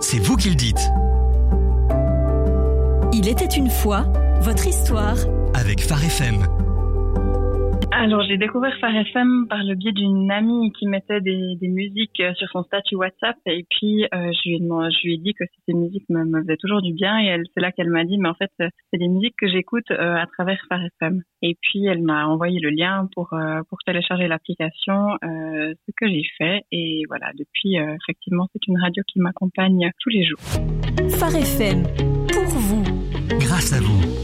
c'est vous qui le dites. Il était une fois, votre histoire. Avec Phare FM. Alors, j'ai découvert Phare FM par le biais d'une amie qui mettait des musiques sur son statut WhatsApp, et puis je lui ai dit que ces musiques me faisaient toujours du bien, et c'est là qu'elle m'a dit, mais en fait, c'est des musiques que j'écoute à travers Phare FM. Et puis, elle m'a envoyé le lien pour télécharger l'application, ce que j'ai fait, et voilà, depuis, effectivement, c'est une radio qui m'accompagne tous les jours. Phare FM, pour vous. Grâce à vous.